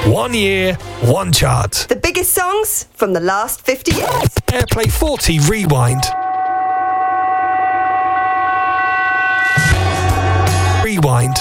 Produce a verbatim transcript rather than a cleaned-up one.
One year, one chart. The biggest songs from the last fifty years. Airplay forty Rewind. Rewind.